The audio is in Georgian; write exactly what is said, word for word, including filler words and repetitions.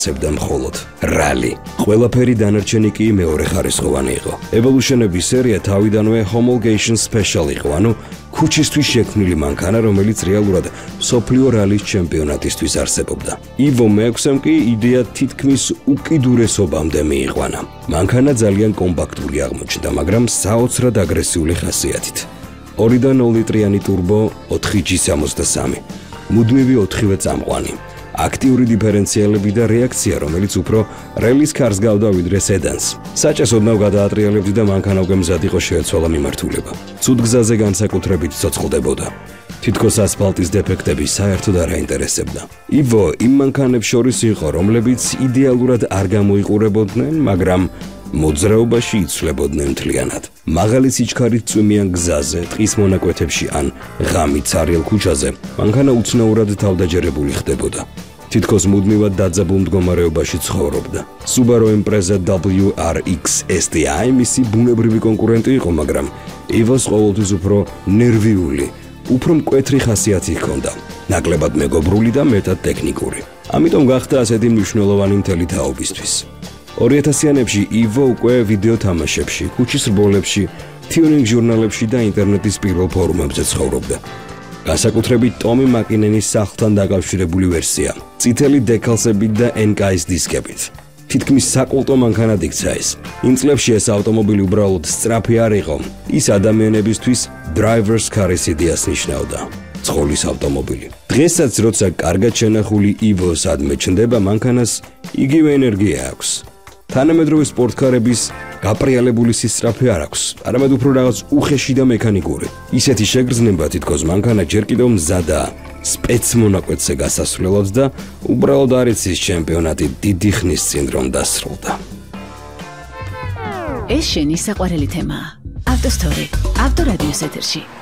ცებდა მხოლოდ რალი. ყველაფერი დანარჩენი კი მეორე ხარისხოვანი იყო. Evolution-ების სერია თავიდანვე homologation special იყო, ანუ ქუჩისთვის შექმნილი მანქანა, რომელიც რეალურად მსოფლიო რალის ჩემპიონატისთვის არსებობდა. Evo მეექვსემ კი იდეა თითქმის უკიდურესობამდე მიიყვანა. მანქანა ძალიან კომპაქტური აღმოჩნდა, მაგრამ საოცრად აგრესიული ხასიათით. ორიდან ნულ ლიტრიანი ტურბო ოთხი ჯი სამოცდასამი. მუდმივი ოთხივე წამყვანი. აქტიური დიფერენციალები და რეაქცია, რომელიც უფრო რელის კარს გავდა ვიდრე სედანს. საჭესოდნავ გადაატრიალებდი და მანქანა უკვე მზად იყო შეეცვალა მიმართულება. ცუდ გზაზე განსაკუთრებით ცოცხლდებოდა. თითქოს ასფალტის დეფექტები საერთოდ არ აინტერესებდა. Evo იმ მანქანებს შორის იყო, რომლებიც იდეალურად არ გამოიყურებოდნენ, მაგრამ მოძრაობაში იცვლებოდნენ მთლიანად. მაღალი სიჩქარით წვიმიან გზაზე, ტყის მონაკვეთებში ან ღამით ცარიელ ქუჩაზე, მანქანა უცნაურად თავდაჯერებული ხდებოდა. თითქოს მუდმივად დაძაბულ მდგომარეობაში ცხოვრობდა. Subaru Impreza W R X S T I მისი ბუნებრივი კონკურენტი იყო, მაგრამ Evo-ს ყოველთვის უფრო ნერვიული, უფრო მკვეთრი ხასიათი ჰქონდა, ნაკლებად მეგობრული და მეტად ტექნიკური. ამიტომ გახდა ასეთი მნიშვნელოვანი მთელი თაობისთვის. ორი ათასიანებში Evo უკვე ვიდეო თამაშებში, ქუჩის რბოლებში, 튜닝 ჟურნალებში და ინტერნეტის პირველ ფორუმებზე ცხოვრობდა. განსაკუთრებით ტომი მაკინენის სახლთან დაკავშირებული ვერსია, წითელი დეკალსებით და ენ კეის დისკებით. თითქმის საკულტო მანქანად იქცა ეს. იმ წლებში ეს ავტომობილი უბრალოდ სწრაფი არ იყო, ის ადამიანებისთვის driver's car-ის იდეას ნიშნავდა. ცხოვლის ავტომობილი. დღესაც, როცა კარგად შენახული Evo სადმე ჩნდება, მანქანას იგივე ენერგია აქვს. თანამედროვე სპორტკარების გაპრიალებული სისწრაფე არ აქვს, არამედ უფრო რაღაც უხეში და მექანიკური. ისეთი შეგრძნება თითქოს მანქანა ჯერ კიდევ მზადაა სპეცმონაკვეთზე გასასვლელად და უბრალოდ არ იცის ჩემპიონატი დიდი ხნის წინ რომ დასრულდა. ეს შენი საყვარელი თემაა. ავტოსტორი, ავტორადიოს ეთერში.